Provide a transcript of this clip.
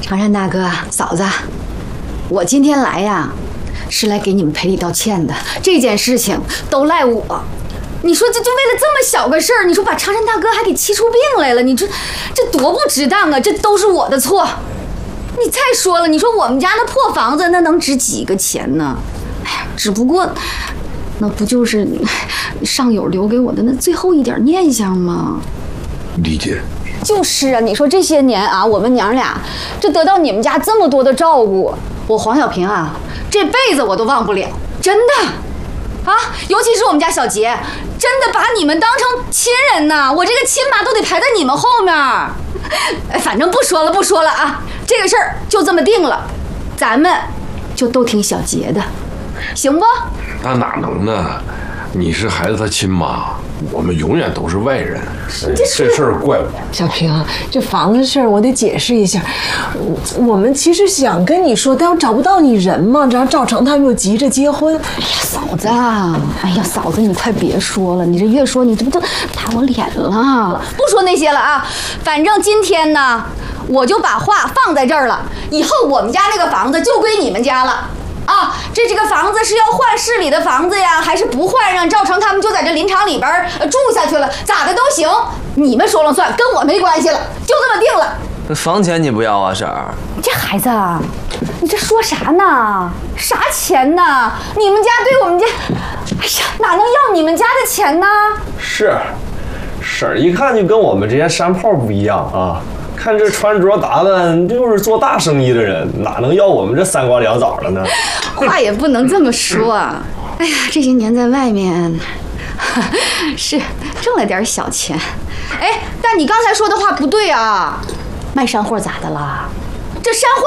长山大哥、嫂子，我今天来呀，是来给你们赔礼道歉的。这件事情都赖我。你说就为了这么小个事儿，你说把长山大哥还给气出病来了，你这多不值当啊！这都是我的错。你再说了，你说我们家那破房子那能值几个钱呢？哎呀，只不过那不就是上友留给我的那最后一点念想吗？ 理解。 就是啊，你说这些年啊，我们娘俩这得到你们家这么多的照顾，我黄小平啊，这辈子我都忘不了，真的。啊，尤其是我们家小杰，真的把你们当成亲人呐！我这个亲妈都得排在你们后面。反正不说了啊，这个事儿就这么定了，咱们就都听小杰的，行不？ 那哪能呢？你是孩子他亲妈，我们永远都是外人。这事儿怪我。 小平，这房子事儿我得解释一下。我们其实想跟你说，但又找不到你人嘛。然后赵成他们又急着结婚。 哎呀，嫂子，你快别说了，你这越说你这不都打我脸了？不说那些了啊，反正今天呢，我就把话放在这儿了。以后我们家那个房子就归你们家了。啊，这个房子是要换市里的房子呀，还是不换？让赵成他们就在这林场里边住下去了，咋的都行，你们说了算，跟我没关系了，就这么定了。 那房钱你不要啊，婶儿？ 你这孩子，你这说啥呢？啥钱呢？你们家对我们家，哎呀，哪能要你们家的钱呢？ 是，婶儿一看就跟我们这些山炮不一样啊。看这穿着打扮，就是做大生意的人，哪能要我们这三瓜两枣的呢？ 话也不能这么说。哎呀，这些年在外面是挣了点小钱。哎，但你刚才说的话不对啊！卖山货咋的了？这山货